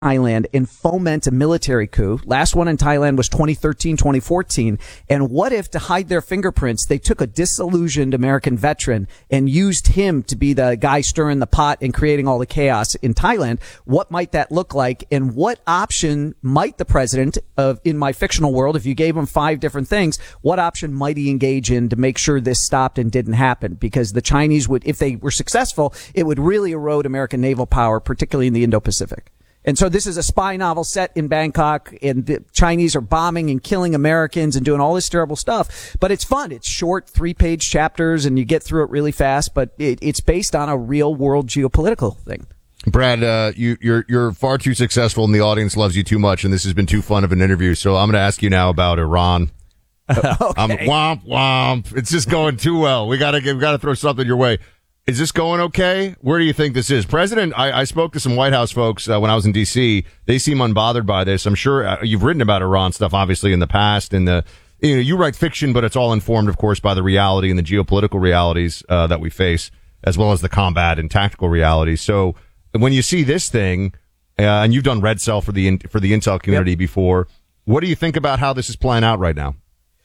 Thailand and foment a military coup. Last one in Thailand was 2013, 2014. And what if, to hide their fingerprints, they took a disillusioned American veteran and used him to be the guy stirring the pot and creating all the chaos in Thailand? What might that look like? And what option might the president in my fictional world, if you gave him 5 different things, what option might he engage in to make sure this stopped and didn't happen? Because the Chinese would, if they were successful, it would really erode American naval power, particularly in the Indo-Pacific. And so this is a spy novel set in Bangkok, and the Chinese are bombing and killing Americans and doing all this terrible stuff. But it's fun. It's short, 3-page chapters, and you get through it really fast. But it's based on a real world geopolitical thing. Brad, you're far too successful, and the audience loves you too much, and this has been too fun of an interview. So I'm going to ask you now about Iran. Okay. Womp womp. It's just going too well. We gotta throw something your way. Is this going okay? Where do you think this is? President, I spoke to some White House folks when I was in D.C. They seem unbothered by this. I'm sure you've written about Iran stuff, obviously, in the past. And you write fiction, but it's all informed, of course, by the reality and the geopolitical realities that we face, as well as the combat and tactical realities. So when you see this thing, and you've done Red Cell for the intel community before, what do you think about how this is playing out right now?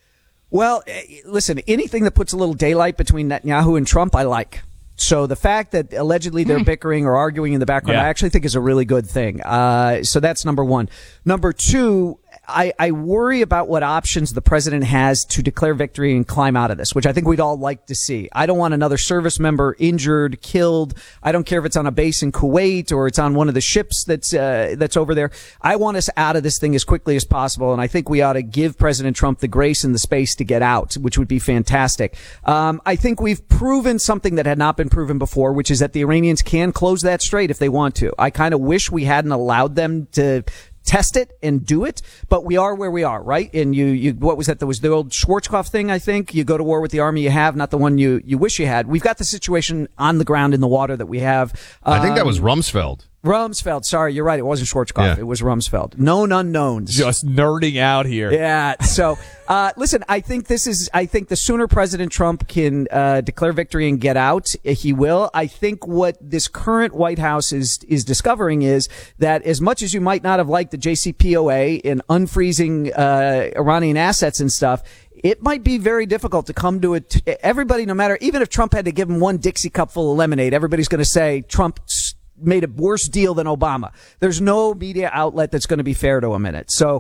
Well, listen, anything that puts a little daylight between Netanyahu and Trump, I like. So the fact that allegedly they're bickering or arguing in the background, I actually think is a really good thing. So that's number one. Number two, I worry about what options the president has to declare victory and climb out of this, which I think we'd all like to see. I don't want another service member injured, killed. I don't care if it's on a base in Kuwait or it's on one of the ships that's over there. I want us out of this thing as quickly as possible. And I think we ought to give President Trump the grace and the space to get out, which would be fantastic. I think we've proven something that had not been proven before, which is that the Iranians can close that strait if they want to. I kind of wish we hadn't allowed them to test it and do it, but we are where we are, right? And you what was that? There was the old Schwarzkopf thing, I think. You go to war with the army you have, not the one you wish you had. We've got the situation on the ground in the water that we have. I think that was Rumsfeld. Rumsfeld, sorry, you're right. It wasn't Schwarzkopf. It was Rumsfeld. Known unknowns. Just nerding out here. Yeah. So, listen, I think the sooner President Trump can declare victory and get out, he will. I think what this current White House is discovering is that as much as you might not have liked the JCPOA in unfreezing Iranian assets and stuff, it might be very difficult to come to it. Everybody, no matter, even if Trump had to give him one Dixie cup full of lemonade, everybody's going to say Trump made a worse deal than Obama. There's no media outlet that's going to be fair to him in it. So,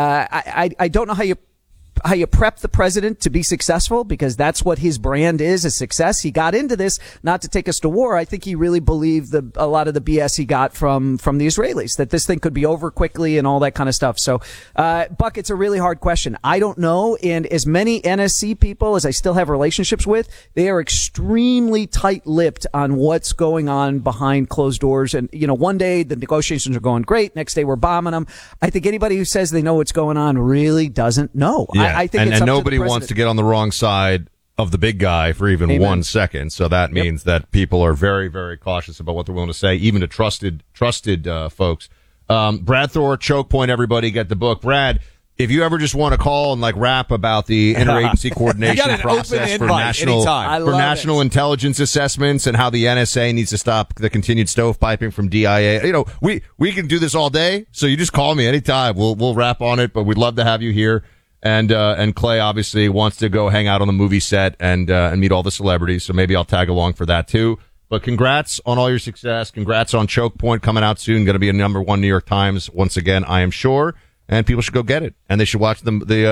I don't know how you prep the president to be successful, because that's what his brand is, a success. He got into this not to take us to war. I think he really believed a lot of the BS he got from the Israelis, that this thing could be over quickly and all that kind of stuff. So, Buck, it's a really hard question. I don't know. And as many NSC people as I still have relationships with, they are extremely tight-lipped on what's going on behind closed doors. And, one day the negotiations are going great. Next day we're bombing them. I think anybody who says they know what's going on really doesn't know. Yeah. I think and nobody wants to get on the wrong side of the big guy for even 1 second. So that means that people are very, very cautious about what they're willing to say, even to trusted folks. Brad Thor, Choke Point, everybody get the book. Brad, if you ever just want to call and rap about the interagency coordination process for national intelligence assessments and how the NSA needs to stop the continued stovepiping from DIA, we can do this all day. So you just call me anytime. We'll rap on it, but we'd love to have you here. And Clay obviously wants to go hang out on the movie set and meet all the celebrities. So maybe I'll tag along for that too. But congrats on all your success. Congrats on Choke Point coming out soon. Going to be a #1 New York Times once again, I am sure. And people should go get it. And they should watch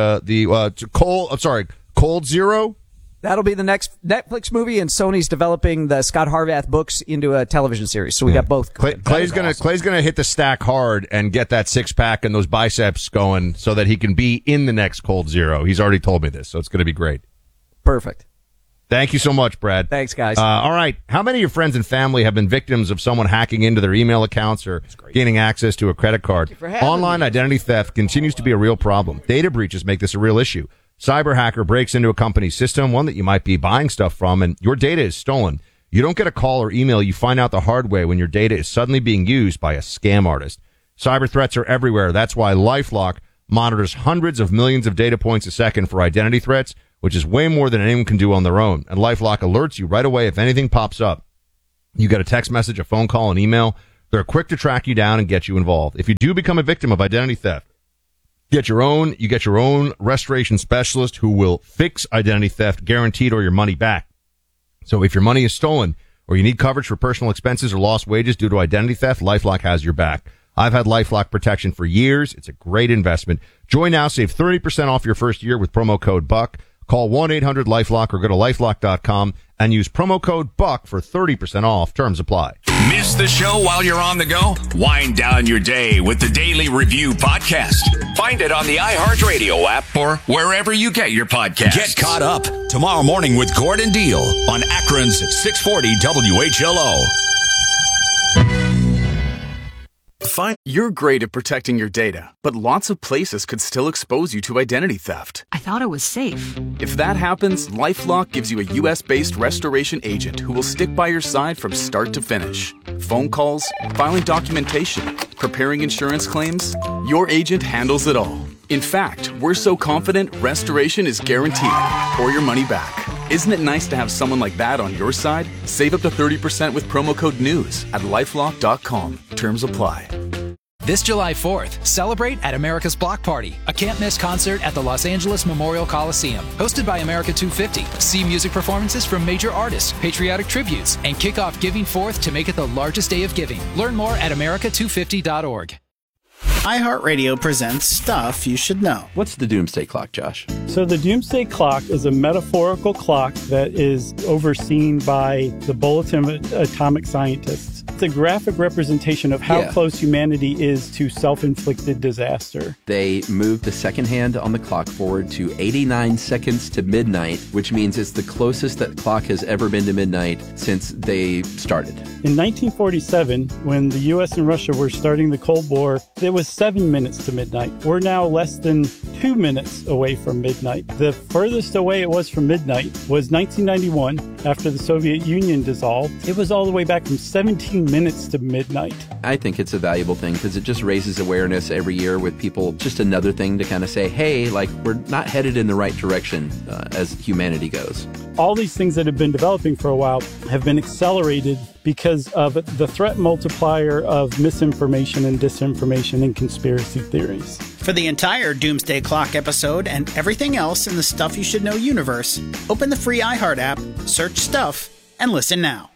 Cold Zero. That'll be the next Netflix movie, and Sony's developing the Scott Harvath books into a television series. So we got both. Clay's gonna hit the stack hard and get that 6-pack and those biceps going so that he can be in the next Cold Zero. He's already told me this, so it's gonna be great. Perfect. Thank you so much, Brad. Thanks, guys. All right. How many of your friends and family have been victims of someone hacking into their email accounts or gaining access to a credit card? Online identity theft continues to be a real problem. Data breaches make this a real issue. Cyber hacker breaks into a company's system, one that you might be buying stuff from, and your data is stolen. You don't get a call or email. You find out the hard way when your data is suddenly being used by a scam artist. Cyber threats are everywhere. That's why LifeLock monitors hundreds of millions of data points a second for identity threats, which is way more than anyone can do on their own. And LifeLock alerts you right away if anything pops up. You get a text message, a phone call, an email They're quick to track you down and get you involved. If you do become a victim of identity theft, you get your own restoration specialist who will fix identity theft, guaranteed, or your money back. So if your money is stolen or you need coverage for personal expenses or lost wages due to identity theft, LifeLock has your back. I've had LifeLock protection for years. It's a great investment. Join now. Save 30% off your first year with promo code BUCK. Call 1-800-LifeLock or go to LifeLock.com and use promo code BUCK for 30% off. Terms apply. Miss the show while you're on the go? Wind down your day with the Daily Review Podcast. Find it on the iHeartRadio app or wherever you get your podcasts. Get caught up tomorrow morning with Gordon Deal on Akron's 640 WHLO. You're great at protecting your data, but lots of places could still expose you to identity theft. I thought it was safe. If that happens, LifeLock gives you a U.S.-based restoration agent who will stick by your side from start to finish. Phone calls, filing documentation, preparing insurance claims, your agent handles it all. In fact, we're so confident restoration is guaranteed or your money back. Isn't it nice to have someone like that on your side? Save up to 30% with promo code NEWS at LifeLock.com. Terms apply. This July 4th, celebrate at America's Block Party, a can't-miss concert at the Los Angeles Memorial Coliseum. Hosted by America 250. See music performances from major artists, patriotic tributes, and kick off Giving Forth to make it the largest day of giving. Learn more at America250.org. iHeartRadio presents Stuff You Should Know. What's the Doomsday Clock, Josh? So the Doomsday Clock is a metaphorical clock that is overseen by the Bulletin of Atomic Scientists. It's a graphic representation of how close humanity is to self-inflicted disaster. They moved the second hand on the clock forward to 89 seconds to midnight, which means it's the closest that clock has ever been to midnight since they started. In 1947, when the U.S. and Russia were starting the Cold War, it was 7 minutes to midnight. We're now less than 2 minutes away from midnight. The furthest away it was from midnight was 1991, after the Soviet Union dissolved. It was all the way back from 17 minutes to midnight. I think it's a valuable thing because it just raises awareness every year with people. Just another thing to kind of say, hey, like, we're not headed in the right direction as humanity goes. All these things that have been developing for a while have been accelerated because of the threat multiplier of misinformation and disinformation and conspiracy theories. For the entire Doomsday Clock episode and everything else in the Stuff You Should Know universe, open the free iHeart app, search Stuff, and listen now.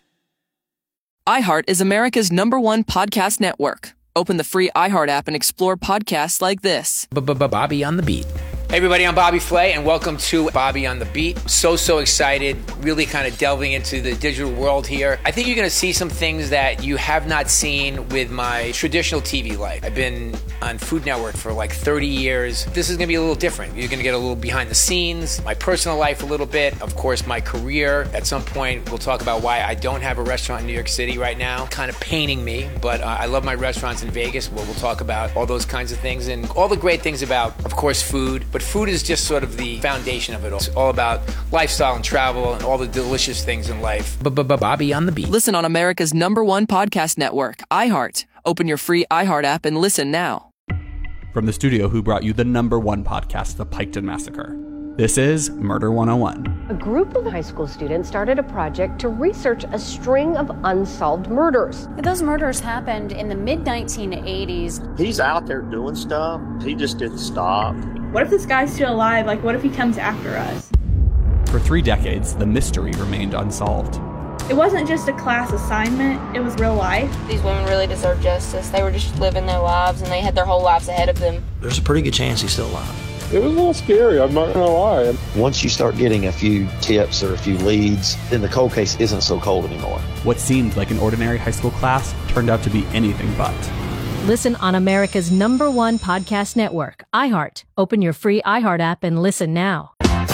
iHeart is America's #1 podcast network. Open the free iHeart app and explore podcasts like this. Bobby on the Beat. Hey everybody, I'm Bobby Flay, and welcome to Bobby on the Beat. So excited, really kind of delving into the digital world here. I think you're going to see some things that you have not seen with my traditional TV life. I've been on Food Network for like 30 years. This is going to be a little different. You're going to get a little behind the scenes, my personal life a little bit, of course my career. At some point, we'll talk about why I don't have a restaurant in New York City right now. Kind of paining me, but I love my restaurants in Vegas. We'll talk about all those kinds of things and all the great things about, of course, food. But food is just sort of the foundation of it all. It's all about lifestyle and travel and all the delicious things in life. Bobby on the Beat. Listen on America's #1 podcast network, iHeart. Open your free iHeart app and listen now. From the studio who brought you the #1 podcast, The Piketon Massacre. This is Murder 101. A group of high school students started a project to research a string of unsolved murders. Those murders happened in the mid-1980s. He's out there doing stuff. He just didn't stop. What if this guy's still alive? Like, what if he comes after us? For 3 decades, the mystery remained unsolved. It wasn't just a class assignment, it was real life. These women really deserve justice. They were just living their lives, and they had their whole lives ahead of them. There's a pretty good chance he's still alive. It was a little scary, I'm not going to lie. Once you start getting a few tips or a few leads, then the cold case isn't so cold anymore. What seemed like an ordinary high school class turned out to be anything but. Listen on America's #1 podcast network, iHeart. Open your free iHeart app and listen now.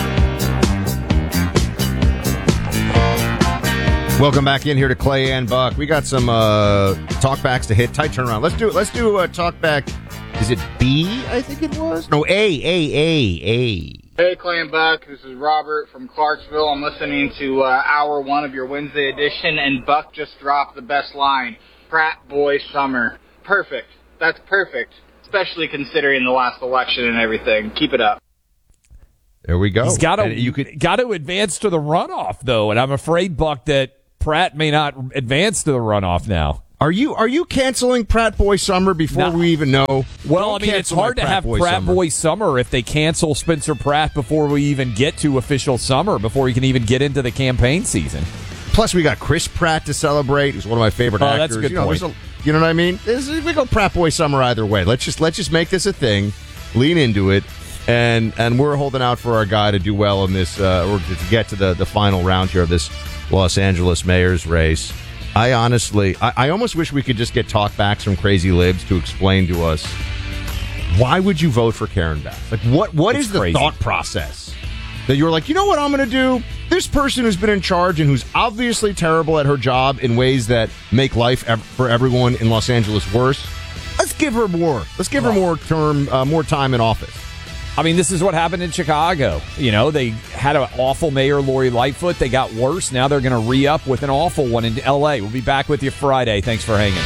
Welcome back in here to Clay and Buck. We got some talkbacks to hit. Tight turnaround. Let's do a talkback. Is it B? I think it was. No, A. Hey, Clay and Buck. This is Robert from Clarksville. I'm listening to hour 1 of your Wednesday edition, and Buck just dropped the best line: "Frat boy summer." Perfect. That's perfect, especially considering the last election and everything. Keep it up. There we go. He's got to advance to the runoff, though, and I'm afraid, Buck, that Pratt may not advance to the runoff now. Are you canceling Pratt Boy Summer before we even know? Well, I mean, it's hard to have Pratt Boy Summer if they cancel Spencer Pratt before we even get to official summer, before you can even get into the campaign season. Plus, we got Chris Pratt to celebrate. He's one of my favorite actors. That's a good point. You know what I mean? We go Pratt Boy Summer either way. Let's just make this a thing, lean into it, and we're holding out for our guy to do well in this, or to get to the final round here of this Los Angeles mayor's race. I honestly, I almost wish we could just get talkbacks from crazy libs to explain to us, why would you vote for Karen Bass? Like, what is the thought process that you're like, you know what I'm going to do? This person who's been in charge and who's obviously terrible at her job in ways that make life for everyone in Los Angeles worse, let's give her more. Let's give her more time in office. I mean, this is what happened in Chicago. You know, they had an awful mayor, Lori Lightfoot. They got worse. Now they're going to re-up with an awful one in L.A. We'll be back with you Friday. Thanks for hanging.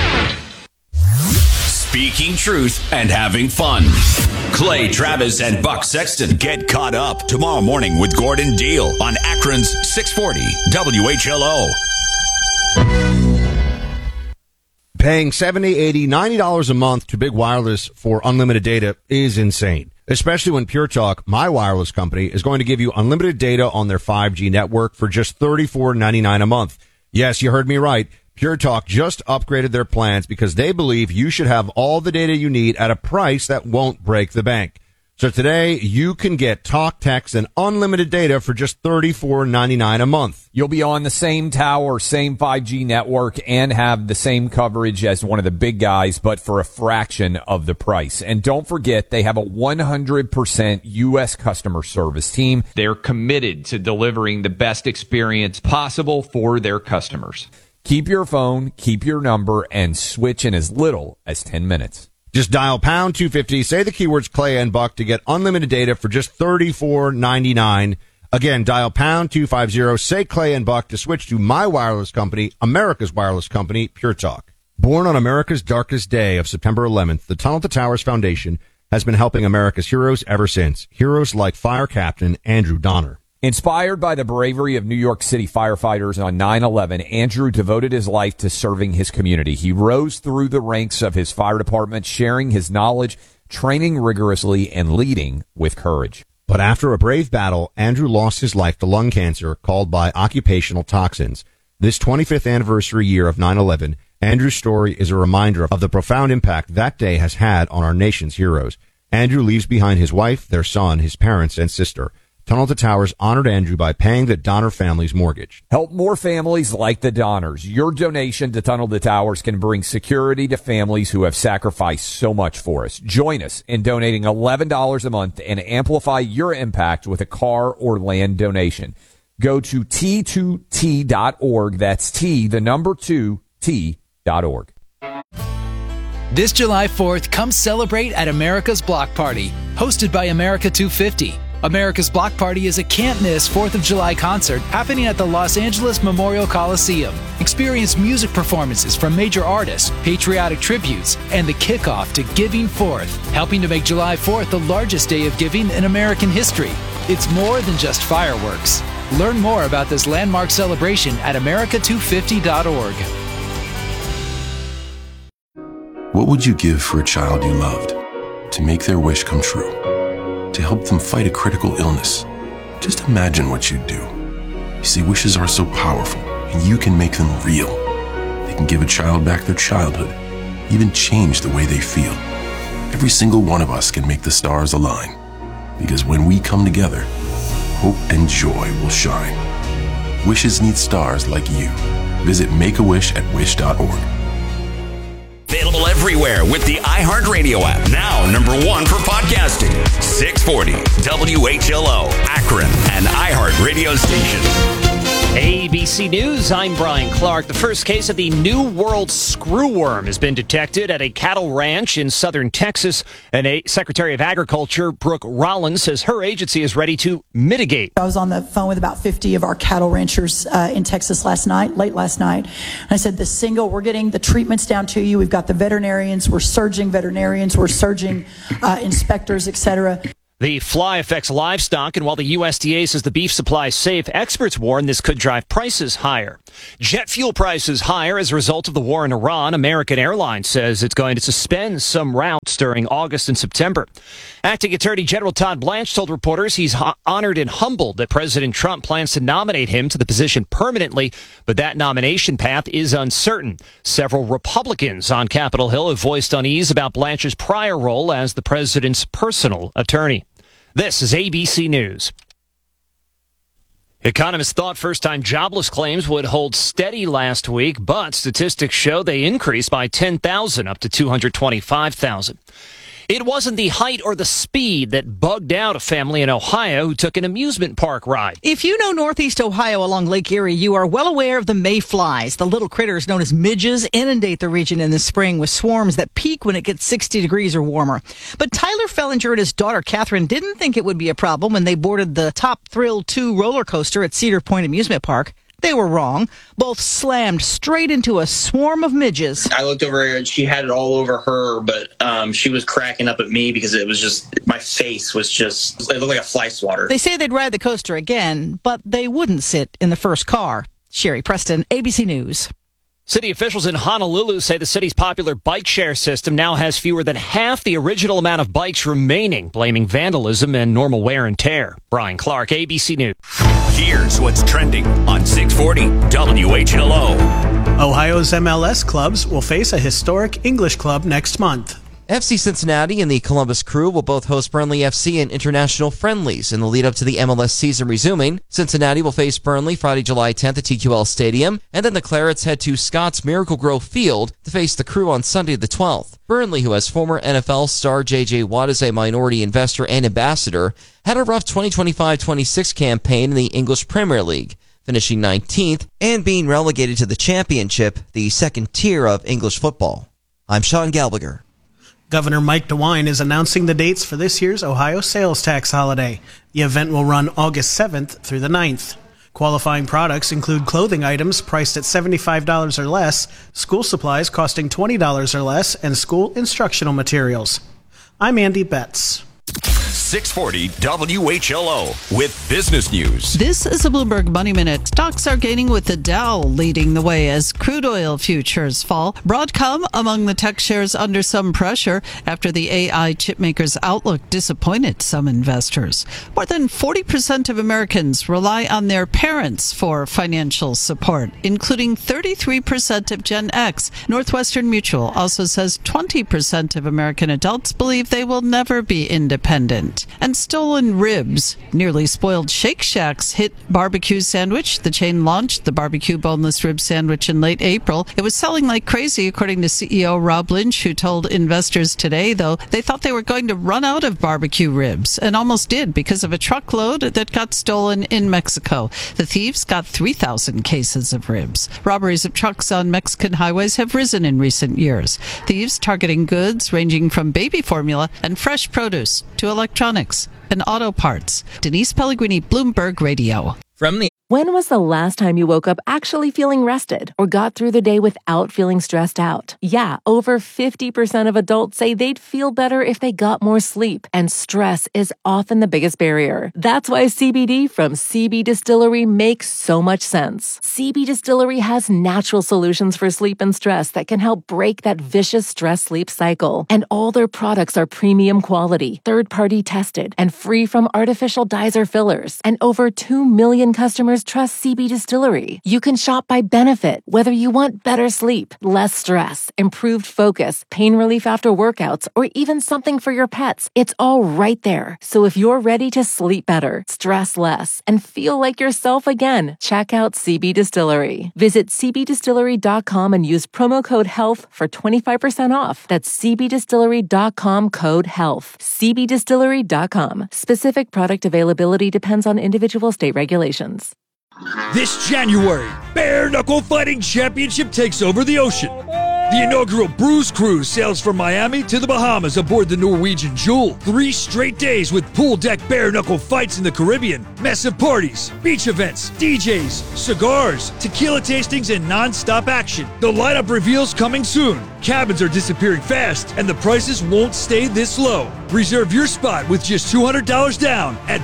Speaking truth and having fun. Clay Travis and Buck Sexton get caught up tomorrow morning with Gordon Deal on Akron's 640 WHLO. Paying $70, $80, $90 a month to Big Wireless for unlimited data is insane. Especially when Pure Talk, my wireless company, is going to give you unlimited data on their 5G network for just $34.99 a month. Yes, you heard me right. Pure Talk just upgraded their plans because they believe you should have all the data you need at a price that won't break the bank. So today, you can get talk, text, and unlimited data for just $34.99 a month. You'll be on the same tower, same 5G network, and have the same coverage as one of the big guys, but for a fraction of the price. And don't forget, they have a 100% U.S. customer service team. They're committed to delivering the best experience possible for their customers. Keep your phone, keep your number, and switch in as little as 10 minutes. Just dial pound 250, say the keywords Clay and Buck to get unlimited data for just $34.99. Again, dial pound 250, say Clay and Buck to switch to my wireless company, America's wireless company, Pure Talk. Born on America's darkest day of September 11th, the Tunnel to Towers Foundation has been helping America's heroes ever since. Heroes like Fire Captain Andrew Donner. Inspired by the bravery of New York City firefighters on 9/11, Andrew devoted his life to serving his community. He rose through the ranks of his fire department, sharing his knowledge, training rigorously, and leading with courage. But after a brave battle, Andrew lost his life to lung cancer caused by occupational toxins. This 25th anniversary year of 9/11, Andrew's story is a reminder of the profound impact that day has had on our nation's heroes. Andrew leaves behind his wife, their son, his parents, and sister. Tunnel to Towers honored Andrew by paying the Donner family's mortgage. Help more families like the Donners. Your donation to Tunnel to Towers can bring security to families who have sacrificed so much for us. Join us in donating $11 a month and amplify your impact with a car or land donation. Go to T2T.org. That's T2T.org. This July 4th, come celebrate at America's Block Party, hosted by America 250. America's Block Party is a can't-miss 4th of July concert happening at the Los Angeles Memorial Coliseum. Experience music performances from major artists, patriotic tributes, and the kickoff to Giving Forth, helping to make July 4th the largest day of giving in American history. It's more than just fireworks. Learn more about this landmark celebration at America250.org. What would you give for a child you loved? To make their wish come true? To help them fight a critical illness? Just imagine what you'd do. You see, wishes are so powerful, and you can make them real. They can give a child back their childhood, even change the way they feel. Every single one of us can make the stars align, because when we come together, hope and joy will shine. Wishes need stars like you. Visit Make-A-Wish at wish.org. Available everywhere with the iHeartRadio app. Now #1 for podcasting. 640 WHLO, Akron, an iHeartRadio station. ABC News, I'm Brian Clark. The first case of the New World screwworm has been detected at a cattle ranch in southern Texas. And Secretary of Agriculture, Brooke Rollins, says her agency is ready to mitigate. I was on the phone with about 50 of our cattle ranchers in Texas late last night. And I said, we're getting the treatments down to you. We've got the veterinarians. We're surging inspectors, etc. The fly affects livestock, and while the USDA says the beef supply is safe, experts warn this could drive prices higher. Jet fuel prices higher as a result of the war in Iran. American Airlines says it's going to suspend some routes during August and September. Acting Attorney General Todd Blanche told reporters he's honored and humbled that President Trump plans to nominate him to the position permanently, but that nomination path is uncertain. Several Republicans on Capitol Hill have voiced unease about Blanche's prior role as the president's personal attorney. This is ABC News. Economists thought first-time jobless claims would hold steady last week, but statistics show they increased by 10,000 up to 225,000. It wasn't the height or the speed that bugged out a family in Ohio who took an amusement park ride. If you know Northeast Ohio along Lake Erie, you are well aware of the mayflies. The little critters known as midges inundate the region in the spring with swarms that peak when it gets 60 degrees or warmer. But Tyler Fellinger and his daughter Catherine didn't think it would be a problem when they boarded the Top Thrill 2 roller coaster at Cedar Point Amusement Park. They were wrong. Both slammed straight into a swarm of midges. I looked over her and she had it all over her, but she was cracking up at me because it was just, my face was just, it looked like a fly swatter. They say they'd ride the coaster again, but they wouldn't sit in the first car. Sherry Preston, ABC News. City officials in Honolulu say the city's popular bike share system now has fewer than half the original amount of bikes remaining, blaming vandalism and normal wear and tear. Brian Clark, ABC News. Here's what's trending on 640 WHLO. Ohio's MLS clubs will face a historic English club next month. FC Cincinnati and the Columbus Crew will both host Burnley FC in international friendlies in the lead up to the MLS season resuming. Cincinnati will face Burnley Friday, July 10th at TQL Stadium, and then the Clarets head to Scott's Miracle Grow Field to face the Crew on Sunday the 12th. Burnley, who has former NFL star J.J. Watt as a minority investor and ambassador, had a rough 2025-26 campaign in the English Premier League, finishing 19th and being relegated to the Championship, the second tier of English football. I'm Sean Galbager. Governor Mike DeWine is announcing the dates for this year's Ohio sales tax holiday. The event will run August 7th through the 9th. Qualifying products include clothing items priced at $75 or less, school supplies costing $20 or less, and school instructional materials. I'm Andy Betts. 640 WHLO with business news. This is a Bloomberg Money Minute. Stocks are gaining with the Dow leading the way as crude oil futures fall. Broadcom among the tech shares under some pressure after the AI chipmaker's outlook disappointed some investors. More than 40% of Americans rely on their parents for financial support, including 33% of Gen X. Northwestern Mutual also says 20% of American adults believe they will never be independent. And stolen ribs. Nearly spoiled Shake Shack's hit barbecue sandwich. The chain launched the barbecue boneless rib sandwich in late April. It was selling like crazy, according to CEO Rob Lynch, who told investors today, though, they thought they were going to run out of barbecue ribs, and almost did because of a truckload that got stolen in Mexico. The thieves got 3,000 cases of ribs. Robberies of trucks on Mexican highways have risen in recent years. Thieves targeting goods ranging from baby formula and fresh produce to electronics and auto parts. Denise Pellegrini, Bloomberg Radio. When was the last time you woke up actually feeling rested or got through the day without feeling stressed out? Yeah, over 50% of adults say they'd feel better if they got more sleep, and stress is often the biggest barrier. That's why CBD from CB Distillery makes so much sense. CB Distillery has natural solutions for sleep and stress that can help break that vicious stress-sleep cycle. And all their products are premium quality, third-party tested, and free from artificial dyes or fillers. And over 2 million customers trust CB Distillery. You can shop by benefit, whether you want better sleep, less stress, improved focus, pain relief after workouts, or even something for your pets. It's all right there. So if you're ready to sleep better, stress less, and feel like yourself again, check out CB Distillery. Visit cbdistillery.com and use promo code HEALTH for 25% off. That's cbdistillery.com code HEALTH. cbdistillery.com. Specific product availability depends on individual state regulations. This January, Bare Knuckle Fighting Championship takes over the ocean. The inaugural Bruise Cruise sails from Miami to the Bahamas aboard the Norwegian Jewel. 3 straight days with pool deck bare-knuckle fights in the Caribbean, massive parties, beach events, DJs, cigars, tequila tastings, and non-stop action. The lineup reveals coming soon. Cabins are disappearing fast, and the prices won't stay this low. Reserve your spot with just $200 down at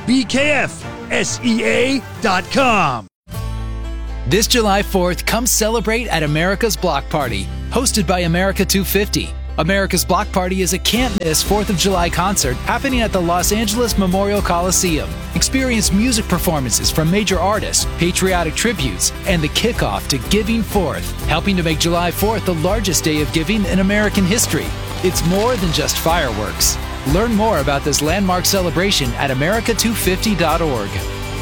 BKFSEA.com. This July 4th, come celebrate at America's Block Party, hosted by America 250. America's Block Party is a can't-miss 4th of July concert happening at the Los Angeles Memorial Coliseum. Experience music performances from major artists, patriotic tributes, and the kickoff to Giving Forth, helping to make July 4th the largest day of giving in American history. It's more than just fireworks. Learn more about this landmark celebration at america250.org.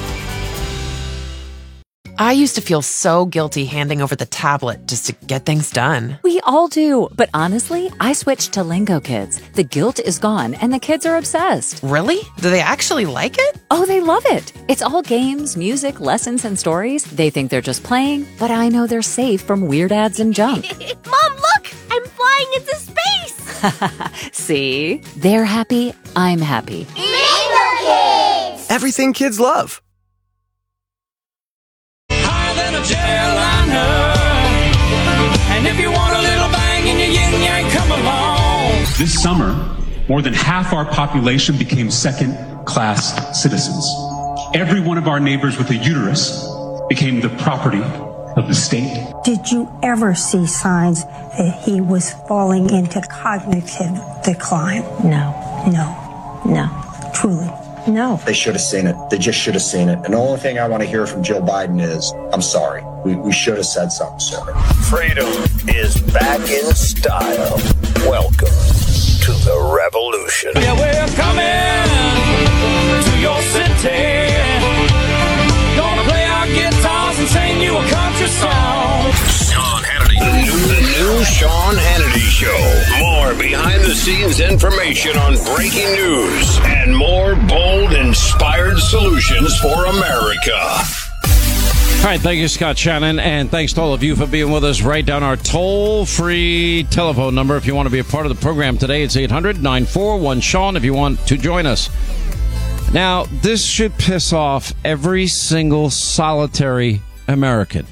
I used to feel so guilty handing over the tablet just to get things done. We all do, but honestly, I switched to Lingo Kids. The guilt is gone, and the kids are obsessed. Really? Do they actually like it? Oh, they love it. It's all games, music, lessons, and stories. They think they're just playing, but I know they're safe from weird ads and junk. Mom, look! I'm flying into space! See? They're happy, I'm happy. Lingo Kids! Everything kids love. And if you want a little bang in your yin yang, come along. This summer, more than half our population became second-class citizens. Every one of our neighbors with a uterus became the property of the state. Did you ever see signs that he was falling into cognitive decline? No. Truly. No. They should have seen it. They just should have seen it. And the only thing I want to hear from Joe Biden is, I'm sorry. We should have said something sooner. Freedom is back in style. Welcome to the revolution. Yeah, we're coming to your city. Gonna play our guitars and sing you a country song. Sean Hannity. The new Sean Hannity Show. More behind-the-scenes information on breaking news and more bold, inspired solutions for America. All right, thank you, Scott Shannon, and thanks to all of you for being with us. Write down our toll-free telephone number if you want to be a part of the program today. It's 800-941-SEAN if you want to join us. Now, this should piss off every single solitary American.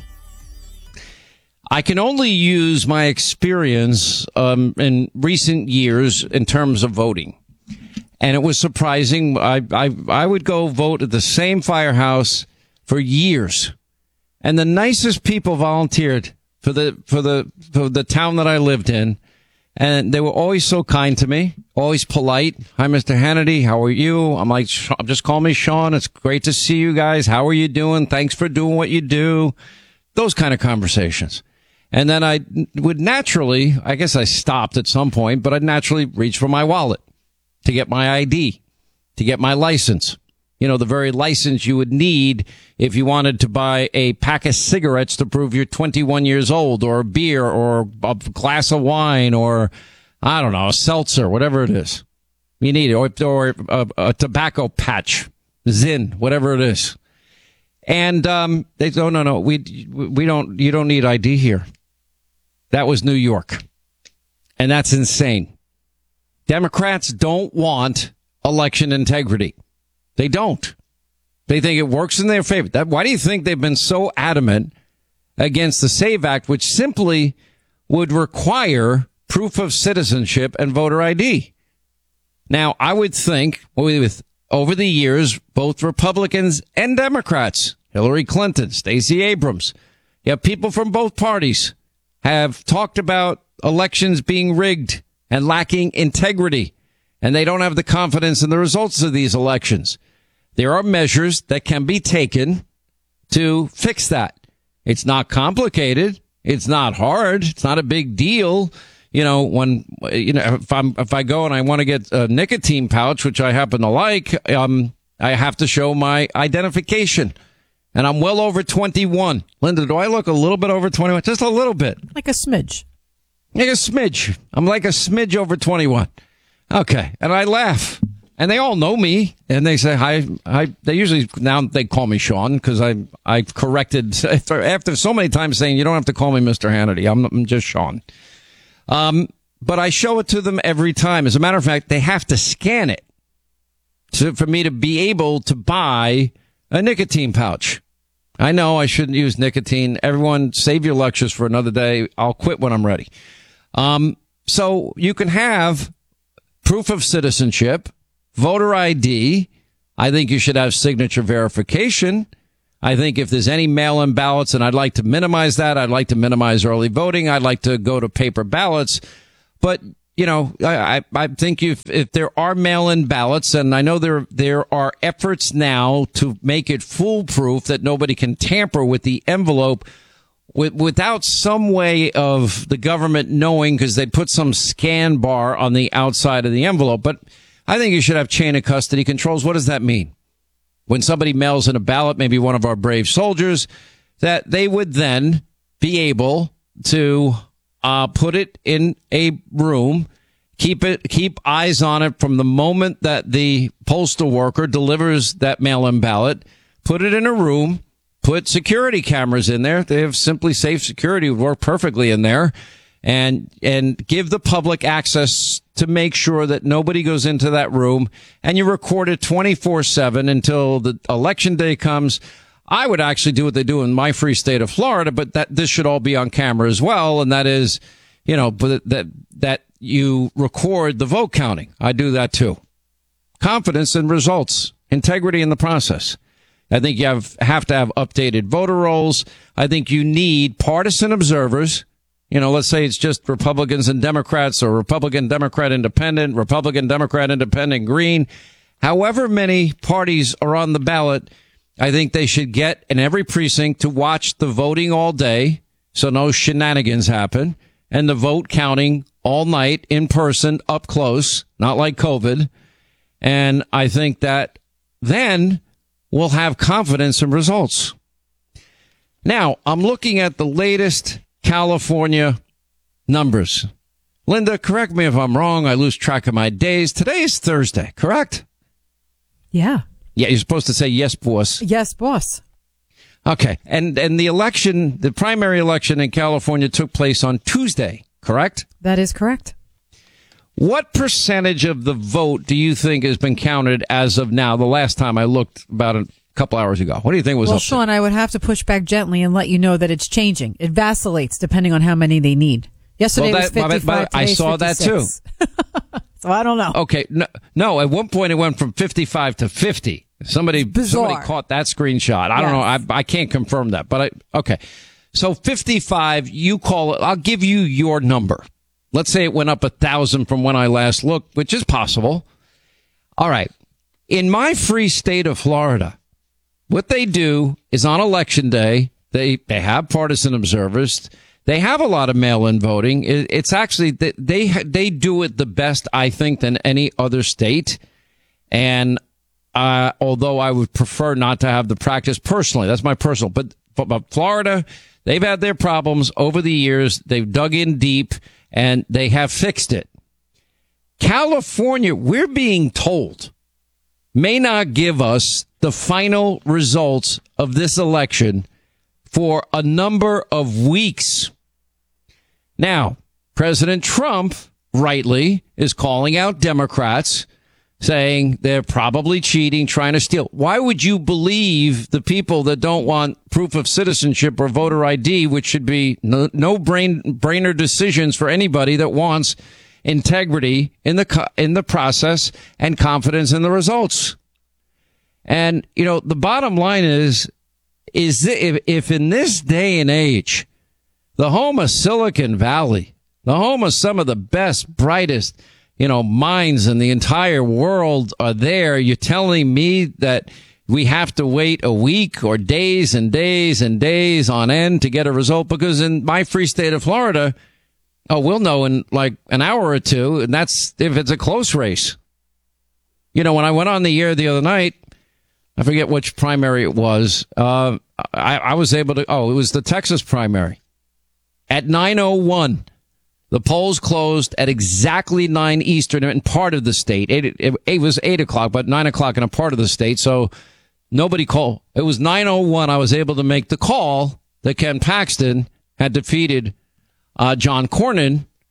I can only use my experience in recent years in terms of voting. And it was surprising. I would go vote at the same firehouse for years. And the nicest people volunteered for the town that I lived in. And they were always so kind to me, always polite. Hi, Mr. Hannity. How are you? I'm like, just call me Sean. It's great to see you guys. How are you doing? Thanks for doing what you do. Those kind of conversations. And then I would naturally, I guess I stopped at some point, but I'd naturally reach for my wallet to get my ID, to get my license. You know, the very license you would need if you wanted to buy a pack of cigarettes to prove you're 21 years old, or a beer, or a glass of wine, or, I don't know, a seltzer, whatever it is. You need it, or a tobacco patch, Zyn, whatever it is. And they go, no, we don't. You don't need ID here. That was New York, and that's insane. Democrats don't want election integrity. They don't. They think it works in their favor. Why do you think they've been so adamant against the SAVE Act, which simply would require proof of citizenship and voter ID? Now, I would think with over the years, both Republicans and Democrats, Hillary Clinton, Stacey Abrams, you have people from both parties have talked about elections being rigged and lacking integrity, and they don't have the confidence in the results of these elections. There are measures that can be taken to fix that. It's not complicated. It's not hard. It's not a big deal. You know, if I go and I want to get a nicotine pouch, which I happen to like, I have to show my identification. And I'm well over 21. Linda, do I look a little bit over 21? Just a little bit. Like a smidge. Like a smidge. I'm like a smidge over 21. Okay. And I laugh. And they all know me. And they say hi. They usually, now they call me Sean, because I've corrected after so many times saying you don't have to call me Mr. Hannity. I'm just Sean. But I show it to them every time. As a matter of fact, they have to scan it for me to be able to buy a nicotine pouch. I know I shouldn't use nicotine. Everyone, save your lectures for another day. I'll quit when I'm ready. So you can have proof of citizenship, voter ID. I think you should have signature verification. I think if there's any mail-in ballots, and I'd like to minimize that, I'd like to minimize early voting. I'd like to go to paper ballots. But, you know, I think if there are mail-in ballots, and I know there are efforts now to make it foolproof that nobody can tamper with the envelope without some way of the government knowing, because they put some scan bar on the outside of the envelope. But I think you should have chain of custody controls. What does that mean? When somebody mails in a ballot, maybe one of our brave soldiers, that they would then be able to put it in a room, keep eyes on it from the moment that the postal worker delivers that mail-in ballot, put it in a room, put security cameras in there. They have Simply Safe Security would work perfectly in there, and give the public access to make sure that nobody goes into that room, and you record it 24/7 until the election day comes. I would actually do what they do in my free state of Florida, but this should all be on camera as well. And that is, you know, that you record the vote counting. I do that too. Confidence in results, integrity in the process. I think you have to have updated voter rolls. I think you need partisan observers. You know, let's say it's just Republicans and Democrats, or Republican, Democrat, Independent, Republican, Democrat, Independent, Green. However many parties are on the ballot, I think they should get in every precinct to watch the voting all day, so no shenanigans happen, and the vote counting all night in person, up close, not like COVID. And I think that then we'll have confidence in results. Now, I'm looking at the latest California numbers. Linda, correct me if I'm wrong. I lose track of my days. Today is Thursday, correct? Yeah. Yeah, you're supposed to say yes, boss. Yes, boss. Okay. And the election, the primary election in California took place on Tuesday, correct? That is correct. What percentage of the vote do you think has been counted as of now? The last time I looked, about a couple hours ago. What do you think was up? Well, Sean, I would have to push back gently and let you know that it's changing. It vacillates depending on how many they need. Yesterday was 55. I saw 56. That too. So I don't know. Okay. No, at one point it went from 55 to 50. Somebody caught that screenshot. I don't know. I can't confirm that, but okay. So 55, you call it. I'll give you your number. Let's say it went up 1,000 from when I last looked, which is possible. All right. In my free state of Florida, what they do is on election day, they have partisan observers. They have a lot of mail-in voting. It's actually, they do it the best, I think, than any other state. And although I would prefer not to have the practice personally, that's my personal. But Florida, they've had their problems over the years. They've dug in deep, and they have fixed it. California, we're being told, may not give us the final results of this election for a number of weeks. Now, President Trump, rightly, is calling out Democrats, saying they're probably cheating, trying to steal. Why would you believe the people that don't want proof of citizenship or voter ID, which should be no-brainer decisions for anybody that wants integrity in the process and confidence in the results? And, you know, the bottom line is if in this day and age, the home of Silicon Valley, the home of some of the best, brightest, minds in the entire world are there, you're telling me that we have to wait a week or days and days and days on end to get a result? Because in my free state of Florida, we'll know in like an hour or two, and that's if it's a close race. When I went on the air the other night, I forget which primary it was. I was able to, it was the Texas primary. At 9:01, the polls closed at exactly 9 Eastern in part of the state. It was 8 o'clock, but 9 o'clock in a part of the state. So nobody called. It was 9:01. I was able to make the call that Ken Paxton had defeated John Cornyn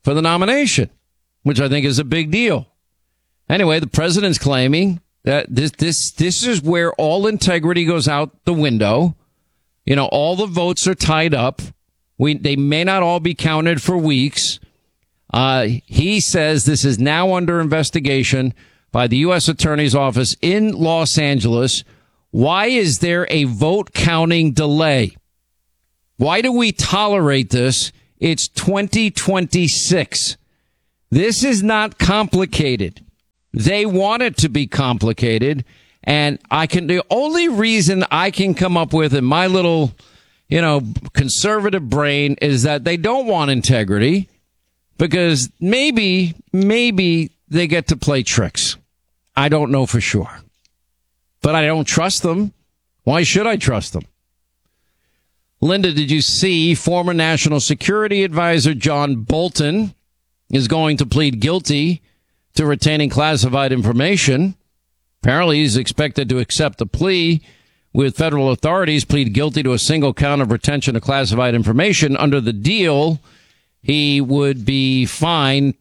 for the nomination, which I think is a big deal. Anyway, the president's claiming that this is where all integrity goes out the window. You know, all the votes are tied up. They may not all be counted for weeks. He says this is now under investigation by the U.S. Attorney's Office in Los Angeles. Why is there a vote counting delay? Why do we tolerate this? It's 2026. This is not complicated. They want it to be complicated. And the only reason I can come up with in my little, conservative brain is that they don't want integrity because maybe they get to play tricks. I don't know for sure, but I don't trust them. Why should I trust them? Linda, did you see former National Security Advisor John Bolton is going to plead guilty to retaining classified information? Apparently, he's expected to accept the plea with federal authorities, plead guilty to a single count of retention of classified information. Under the deal, he would be fined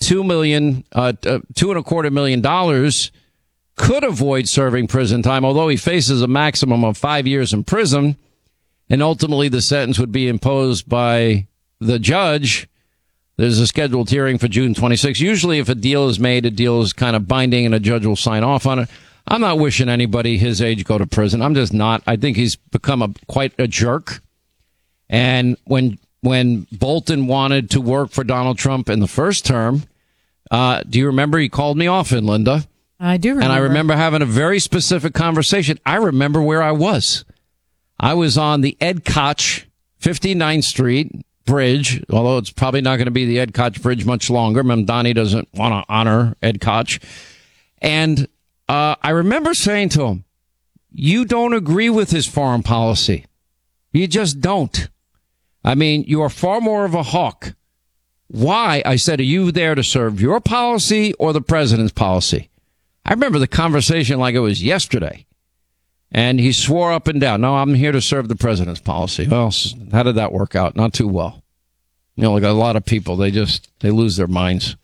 $2.25 million, could avoid serving prison time, although he faces a maximum of 5 years in prison. And ultimately, the sentence would be imposed by the judge. There's a scheduled hearing for June 26. Usually, if a deal is made, a deal is kind of binding and a judge will sign off on it. I'm not wishing anybody his age go to prison. I'm just not. I think he's become quite a jerk. And when Bolton wanted to work for Donald Trump in the first term, do you remember he called me often, Linda? I do remember. And I remember having a very specific conversation. I remember where I was. I was on the Ed Koch 59th Street Bridge, although it's probably not going to be the Ed Koch Bridge much longer. Mamdani doesn't want to honor Ed Koch. And I remember saying to him, you don't agree with his foreign policy. You just don't. I mean, you are far more of a hawk. Why? I said, are you there to serve your policy or the president's policy? I remember the conversation like it was yesterday. And he swore up and down, no, I'm here to serve the president's policy. Well, how did that work out? Not too well. Like a lot of people, they lose their minds.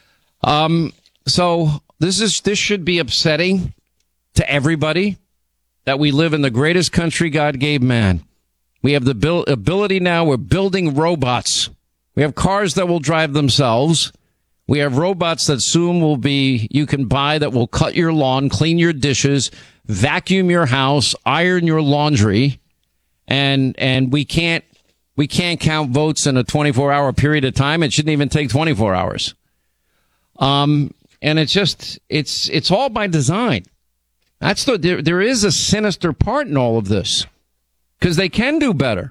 So this should be upsetting to everybody that we live in the greatest country God gave man. We have the ability now. We're building robots. We have cars that will drive themselves. We have robots that soon you can buy that will cut your lawn, clean your dishes, vacuum your house, iron your laundry, and we can't count votes in a 24-hour period of time. It shouldn't even take 24 hours. And it's all by design. There is a sinister part in all of this because they can do better.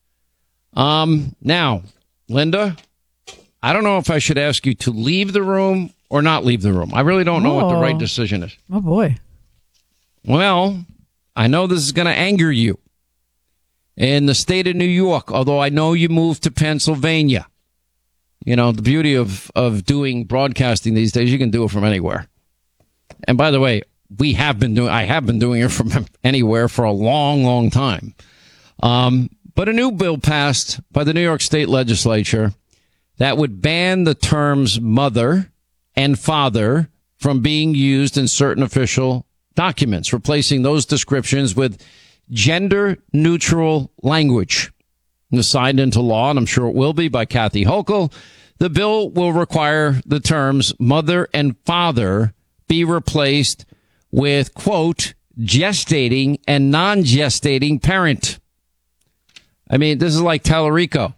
Now, Linda, I don't know if I should ask you to leave the room or not leave the room. I really don't know what the right decision is. Oh, boy. Well, I know this is going to anger you. In the state of New York, although I know you moved to Pennsylvania. The beauty of doing broadcasting these days, you can do it from anywhere. And by the way, I have been doing it from anywhere for a long, long time. But a new bill passed by the New York State Legislature that would ban the terms mother and father from being used in certain official documents, replacing those descriptions with gender-neutral language. It was signed into law, and I'm sure it will be, by Kathy Hochul. The bill will require the terms mother and father be replaced with, quote, gestating and non-gestating parent. I mean, this is like Tallarico.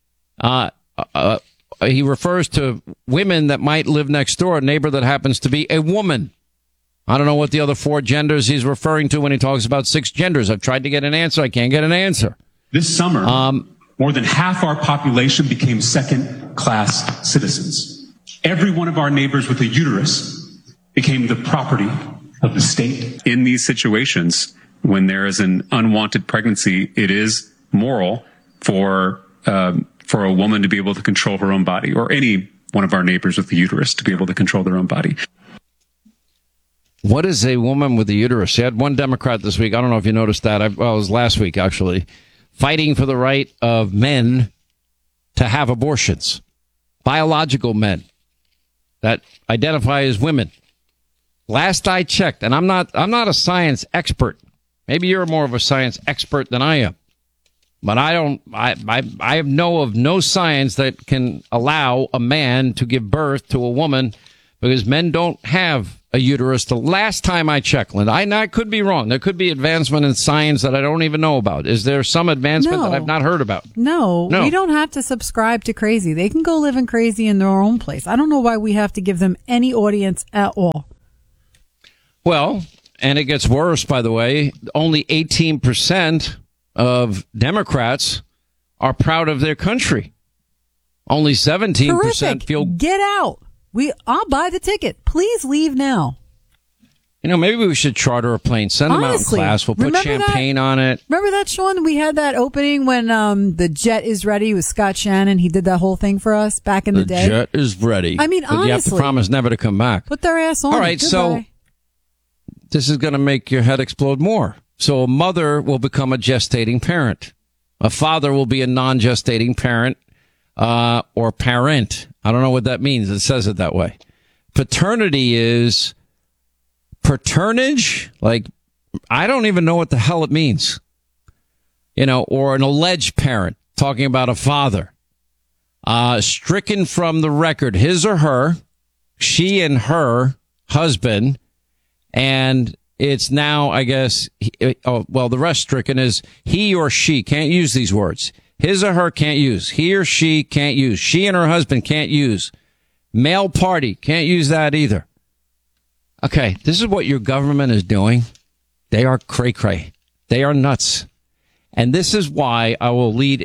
He refers to women that might live next door, a neighbor that happens to be a woman. I don't know what the other 4 genders he's referring to when he talks about 6 genders. I've tried to get an answer. I can't get an answer. This summer, more than half our population became second-class citizens. Every one of our neighbors with a uterus became the property of the state. In these situations, when there is an unwanted pregnancy, it is moral for a woman to be able to control her own body, or any one of our neighbors with a uterus to be able to control their own body. What is a woman with a uterus? You had one Democrat this week. I don't know if you noticed that. It was last week, actually, fighting for the right of men to have abortions. biological men that identify as women. Last I checked, and I'm not a science expert. Maybe you're more of a science expert than I am. But I know of no science that can allow a man to give birth to a woman, because men don't have a uterus. The last time I checked, Linda, I could be wrong. There could be advancement in science that I don't even know about. Is there some advancement that I've not heard about? No, we don't have to subscribe to crazy. They can go living crazy in their own place. I don't know why we have to give them any audience at all. Well, and it gets worse, by the way. Only 18% of Democrats are proud of their country. Only 17% feel... Get out. I'll buy the ticket. Please leave now. You know, maybe we should charter a plane, send them out in class. We'll put champagne on it. Remember that, Sean? We had that opening when the jet is ready with Scott Shannon. He did that whole thing for us back in the day. The jet is ready. I mean, but honestly. You have to promise never to come back. Put their ass on. All right, so this is going to make your head explode more. So a mother will become a gestating parent. A father will be a non-gestating parent or parent. I don't know what that means. It says it that way. Paternity is paternage. Like, I don't even know what the hell it means. You know, or an alleged parent, talking about a father. Stricken from the record, his or her, she and her husband. And it's now, I guess, the rest stricken is he or she. Can't use these words. His or her can't use. He or she can't use. She and her husband can't use. Male party can't use that either. Okay, this is what your government is doing. They are cray-cray. They are nuts. And this is why I will lead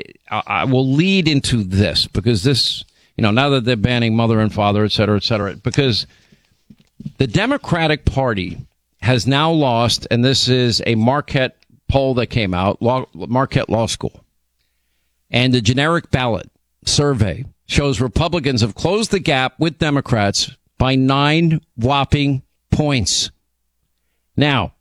into this, because this, you know, now that they're banning mother and father, et cetera, because the Democratic Party has now lost, and this is a Marquette poll that came out, Marquette Law School. And the generic ballot survey shows Republicans have closed the gap with Democrats by 9 whopping points. Now,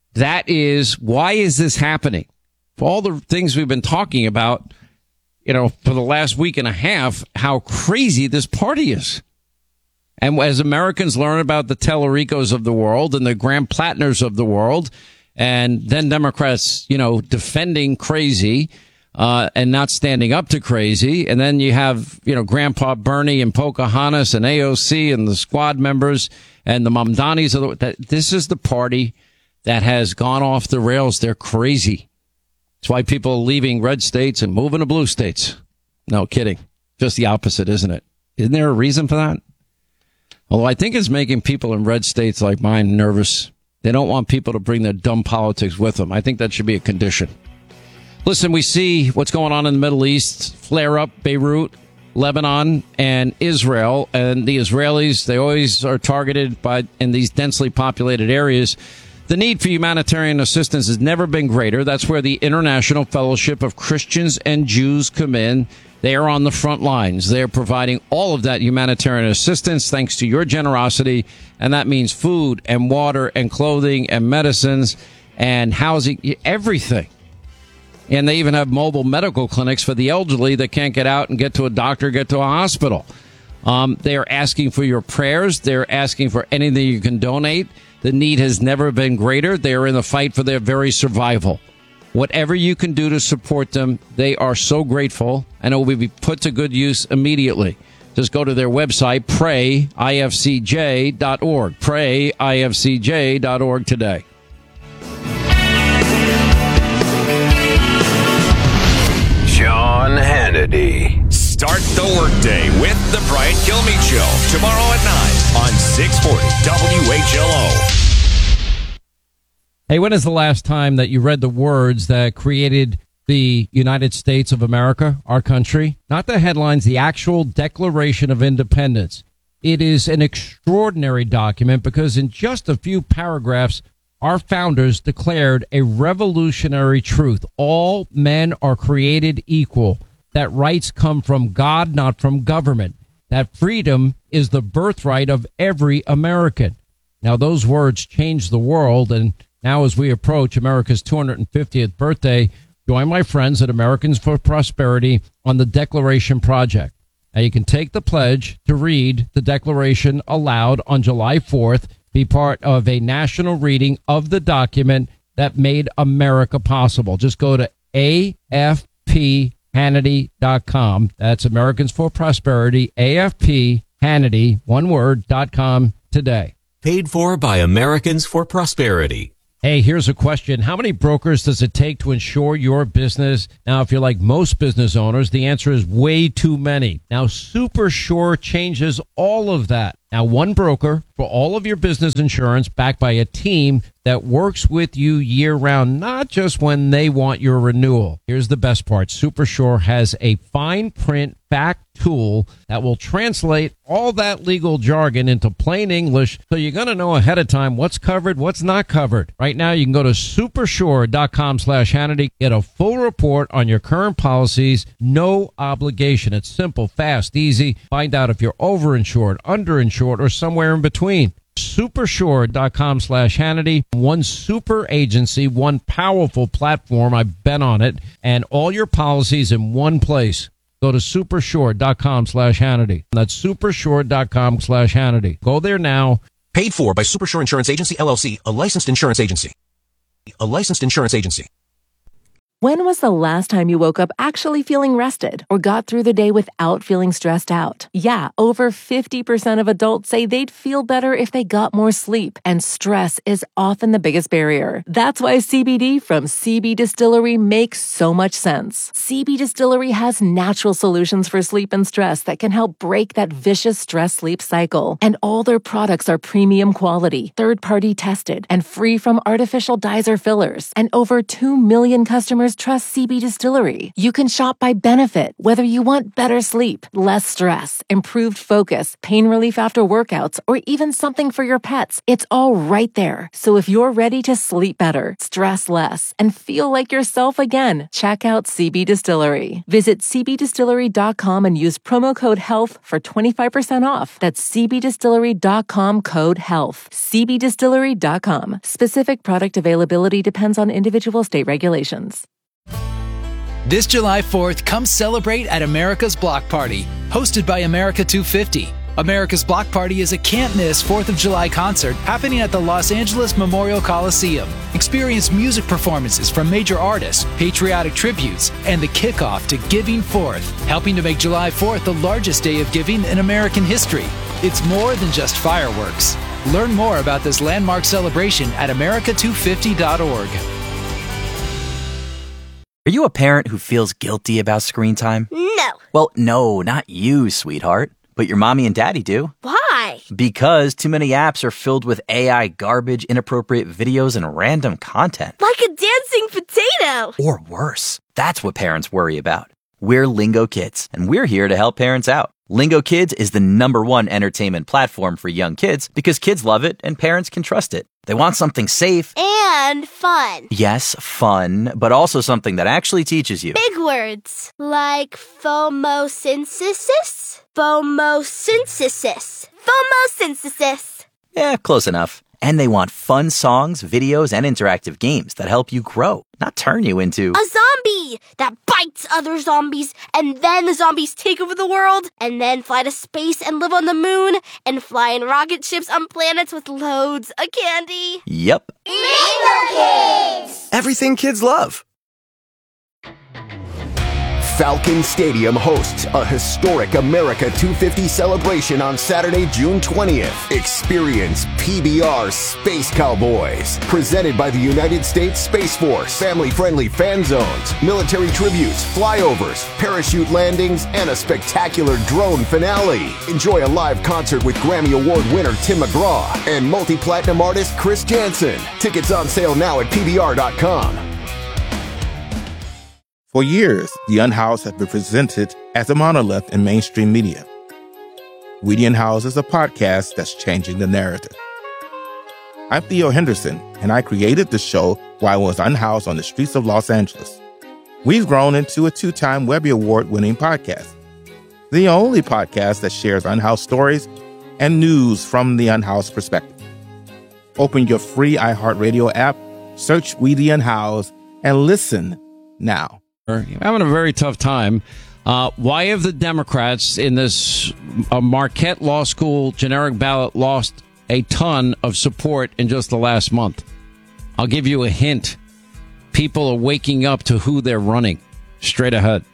why is this happening? For all the things we've been talking about, you know, for the last week and a half, how crazy this party is. And as Americans learn about the Tellericos of the world and the Graham Plattners of the world, and then Democrats, you know, defending crazy, and not standing up to crazy. And then you have, you know, Grandpa Bernie and Pocahontas and AOC and the squad members and the Mamdanis. This is the party that has gone off the rails. They're crazy. That's why people are leaving red states and moving to blue states. No kidding. Just the opposite, isn't it? Isn't there a reason for that? Although I think it's making people in red states like mine nervous. They don't want people to bring their dumb politics with them. I think that should be a condition. Listen, we see what's going on in the Middle East, flare up, Beirut, Lebanon, and Israel. And the Israelis, they always are targeted in these densely populated areas. The need for humanitarian assistance has never been greater. That's where the International Fellowship of Christians and Jews come in. They are on the front lines. They are providing all of that humanitarian assistance thanks to your generosity. And that means food and water and clothing and medicines and housing, everything. And they even have mobile medical clinics for the elderly that can't get out and get to a doctor, get to a hospital. They are asking for your prayers. They're asking for anything you can donate. The need has never been greater. They are in the fight for their very survival. Whatever you can do to support them, they are so grateful, and it will be put to good use immediately. Just go to their website, prayifcj.org. Prayifcj.org today. Sean Hannity. Start the workday with the Brian Kilmeade Show. Tomorrow at 9 on 640 WHLO. Hey, when is the last time that you read the words that created the United States of America, our country? Not the headlines, the actual Declaration of Independence. It is an extraordinary document because in just a few paragraphs, our founders declared a revolutionary truth. All men are created equal. That rights come from God, not from government. That freedom is the birthright of every American. Now, those words changed the world, and now as we approach America's 250th birthday, join my friends at Americans for Prosperity on the Declaration Project. Now, you can take the pledge to read the Declaration aloud on July 4th, be part of a national reading of the document that made America possible. Just go to AFPHannity.com. That's Americans for Prosperity, AFPHannity, one word, .com today. Paid for by Americans for Prosperity. Hey, here's a question. How many brokers does it take to insure your business? Now, if you're like most business owners, the answer is way too many. Now, SuperSure changes all of that. Now, one broker for all of your business insurance, backed by a team that works with you year-round, not just when they want your renewal. Here's the best part. SuperSure has a fine print fact tool that will translate all that legal jargon into plain English, so you're going to know ahead of time what's covered, what's not covered. Right now, you can go to supersure.com/Hannity, get a full report on your current policies, no obligation. It's simple, fast, easy. Find out if you're overinsured, underinsured, or somewhere in between. Supersure.com/Hannity. One super agency, one powerful platform. I've been on it, and all your policies in one place. Go to supersure.com/Hannity. That's supersure.com/Hannity. Go there now. Paid for by Supersure Insurance Agency, LLC, a licensed insurance agency. A licensed insurance agency. When was the last time you woke up actually feeling rested or got through the day without feeling stressed out? Yeah, over 50% of adults say they'd feel better if they got more sleep, and stress is often the biggest barrier. That's why CBD from CB Distillery makes so much sense. CB Distillery has natural solutions for sleep and stress that can help break that vicious stress-sleep cycle. And all their products are premium quality, third-party tested, and free from artificial dyes or fillers. And over 2 million customers trust CB Distillery. You can shop by benefit, whether you want better sleep, less stress, improved focus, pain relief after workouts, or even something for your pets. It's all right there. So if you're ready to sleep better, stress less, and feel like yourself again, check out CB Distillery. Visit cbdistillery.com and use promo code HEALTH for 25% off. That's cbdistillery.com, code HEALTH. cbdistillery.com. Specific product availability depends on individual state regulations. This July 4th, come celebrate at America's Block Party, hosted by America 250. America's Block Party is a can't-miss 4th of July concert happening at the Los Angeles Memorial Coliseum. Experience music performances from major artists, patriotic tributes, and the kickoff to Giving Forth, helping to make July 4th the largest day of giving in American history. It's more than just fireworks. Learn more about this landmark celebration at america250.org. Are you a parent who feels guilty about screen time? No. Well, no, not you, sweetheart. But your mommy and daddy do. Why? Because too many apps are filled with AI garbage, inappropriate videos, and random content. Like a dancing potato. Or worse. That's what parents worry about. We're Lingo Kids, and we're here to help parents out. Lingo Kids is the #1 entertainment platform for young kids because kids love it and parents can trust it. They want something safe. And fun. Yes, fun, but also something that actually teaches you. Big words. Like phomosynthesis? Phomosynthesis. Phomosynthesis. Yeah, close enough. And they want fun songs, videos, and interactive games that help you grow, not turn you into a zombie that bites other zombies, and then the zombies take over the world, and then fly to space and live on the moon, and fly in rocket ships on planets with loads of candy. Yep. Lingo Kids! Everything kids love. Falcon Stadium hosts a historic America 250 celebration on Saturday, June 20th. Experience PBR Space Cowboys, presented by the United States Space Force. Family-friendly fan zones, military tributes, flyovers, parachute landings, and a spectacular drone finale. Enjoy a live concert with Grammy Award winner Tim McGraw and multi-platinum artist Chris Jansen. Tickets on sale now at PBR.com. For years, The Unhoused has been presented as a monolith in mainstream media. We the Unhoused is a podcast that's changing the narrative. I'm Theo Henderson, and I created the show while I was unhoused on the streets of Los Angeles. We've grown into a 2-time Webby Award-winning podcast, the only podcast that shares unhoused stories and news from the unhoused perspective. Open your free iHeartRadio app, search We the Unhoused, and listen now. You're having a very tough time. Why have the Democrats in this Marquette Law School generic ballot lost a ton of support in just the last month? I'll give you a hint. People are waking up to who they're running. Straight ahead.